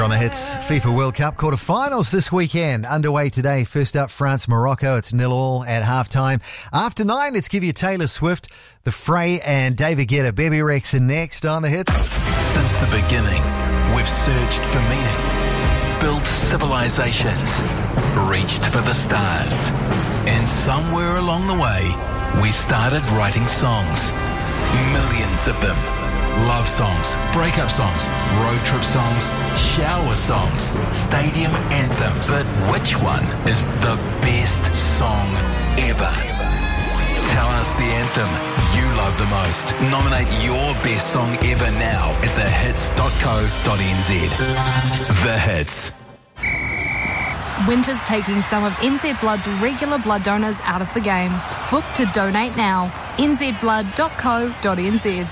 On the Hits FIFA World Cup quarterfinals this weekend underway today. First up, France-Morocco. It's 0-0 at halftime. After 9, let's give you Taylor Swift, The Fray and David Guetta. Baby Rexha next on the Hits. Since the beginning, we've searched for meaning, built civilizations, reached for the stars. And somewhere along the way, we started writing songs. Millions of them. Love songs, breakup songs, road trip songs, shower songs, stadium anthems. But which one is the best song ever? Tell us the anthem you love the most. Nominate your best song ever now at thehits.co.nz. The Hits. Winter's taking some of NZ Blood's regular blood donors out of the game. Book to donate now. nzblood.co.nz.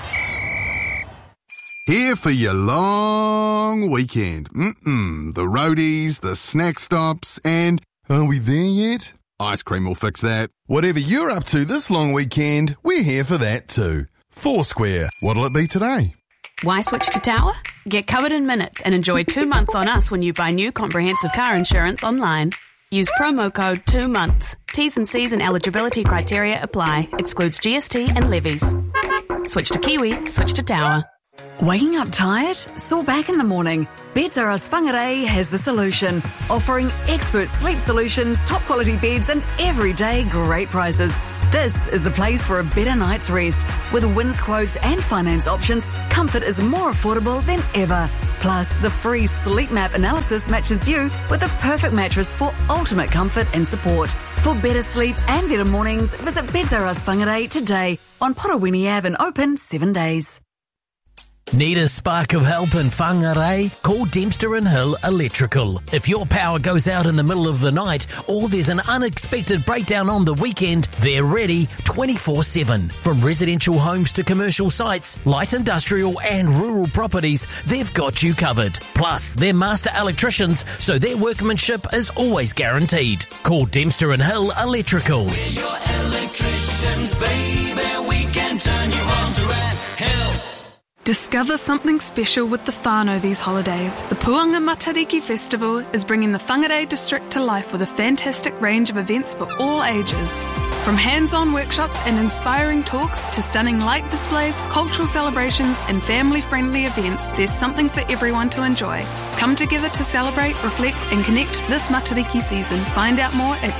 Here for your long weekend. The roadies, the snack stops, and are we there yet? Ice cream will fix that. Whatever you're up to this long weekend, we're here for that too. Foursquare. What'll it be today? Why switch to Tower? Get covered in minutes and enjoy 2 months on us when you buy new comprehensive car insurance online. Use promo code 2 months. T's and C's and eligibility criteria apply. Excludes GST and levies. Switch to Kiwi, switch to Tower. Waking up tired? Sore back in the morning? Beds R Us Whangarei has the solution, offering expert sleep solutions, top quality beds and everyday great prices. This is the place for a better night's rest. With wins quotes and finance options, comfort is more affordable than ever. Plus, the free sleep map analysis matches you with the perfect mattress for ultimate comfort and support. For better sleep and better mornings, visit Beds R Us Whangarei today on Porowini Ave and open 7 days. Need a spark of help in Whangarei? Call Dempster and Hill Electrical. If your power goes out in the middle of the night or there's an unexpected breakdown on the weekend, they're ready 24/7. From residential homes to commercial sites, light industrial and rural properties, they've got you covered. Plus, they're master electricians, so their workmanship is always guaranteed. Call Dempster and Hill Electrical. We're your electricians, baby. We can turn you on to Hill. Discover something special with the whānau these holidays. The Puanga Matariki Festival is bringing the Whangarei district to life with a fantastic range of events for all ages. From hands-on workshops and inspiring talks to stunning light displays, cultural celebrations and family-friendly events, there's something for everyone to enjoy. Come together to celebrate, reflect and connect this Matariki season. Find out more at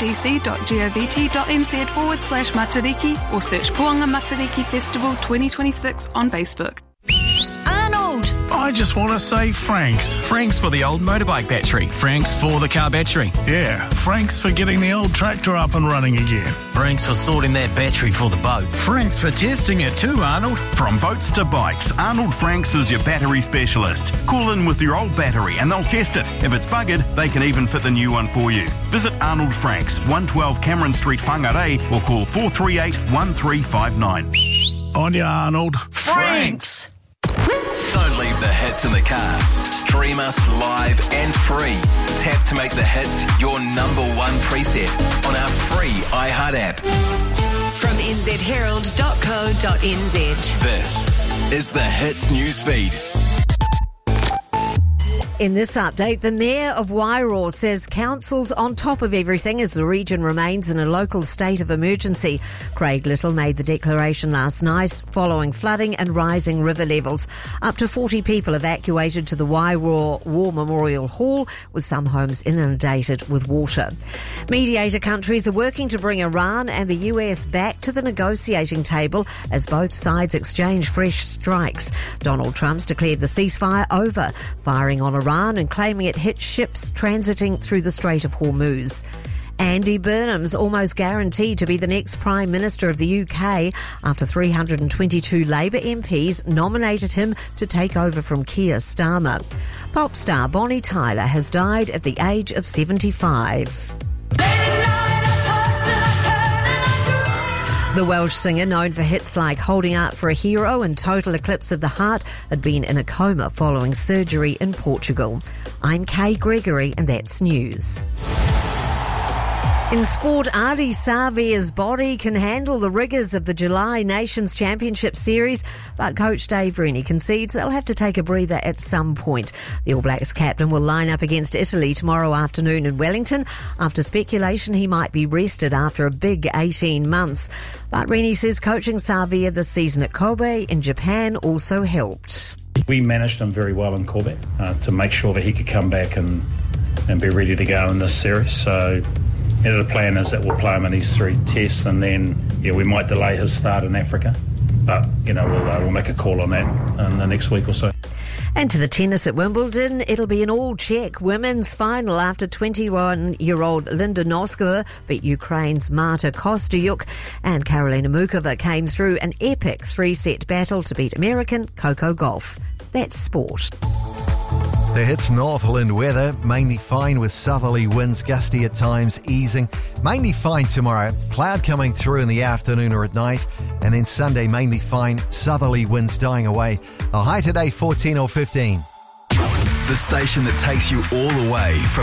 wdc.govt.nz/Matariki or search Puanga Matariki Festival 2026 on Facebook. Arnold! I just want to say Franks. Franks for the old motorbike battery. Franks for the car battery. Yeah, Franks for getting the old tractor up and running again. Franks for sorting that battery for the boat. Franks for testing it too, Arnold. From boats to bikes, Arnold Franks is your battery specialist. Call in with your old battery and they'll test it. If it's buggered, they can even fit the new one for you. Visit Arnold Franks, 112 Cameron Street, Whangarei, or call 438 1359. On ya, Arnold. Franks! Don't leave the hits in the car. Stream us live and free. Tap to make the hits your number one preset on our free iHeart app. From nzherald.co.nz. This is the Hits newsfeed. In this update, the Mayor of Wairoa says council's on top of everything as the region remains in a local state of emergency. Craig Little made the declaration last night following flooding and rising river levels. Up to 40 people evacuated to the Wairoa War Memorial Hall, with some homes inundated with water. Mediator countries are working to bring Iran and the US back to the negotiating table as both sides exchange fresh strikes. Donald Trump's declared the ceasefire over, firing on Iran and claiming it hit ships transiting through the Strait of Hormuz. Andy Burnham's almost guaranteed to be the next Prime Minister of the UK after 322 Labour MPs nominated him to take over from Keir Starmer. Pop star Bonnie Tyler has died at the age of 75. The Welsh singer, known for hits like Holding Out for a Hero and Total Eclipse of the Heart, had been in a coma following surgery in Portugal. I'm Kay Gregory and that's news. In sport, Ardie Savea's body can handle the rigours of the July Nations Championship Series, but coach Dave Rennie concedes they'll have to take a breather at some point. The All Blacks captain will line up against Italy tomorrow afternoon in Wellington after speculation he might be rested after a big 18 months. But Rennie says coaching Savea this season at Kobe in Japan also helped. We managed him very well in Kobe to make sure that he could come back and be ready to go in this series. So the plan is that we'll play him in these 3 tests, and then we might delay his start in Africa, but we'll make a call on that in the next week or so. And to the tennis at Wimbledon, it'll be an all-Czech women's final after 21-year-old Linda Noskova beat Ukraine's Marta Kostyuk, and Karolina Mukova came through an epic 3-set battle to beat American Coco Gauff. That's sport. The hits Northland weather, mainly fine with southerly winds, gusty at times, easing. Mainly fine tomorrow, cloud coming through in the afternoon or at night. And then Sunday, mainly fine, southerly winds dying away. The high today, 14 or 15. The station that takes you all the way from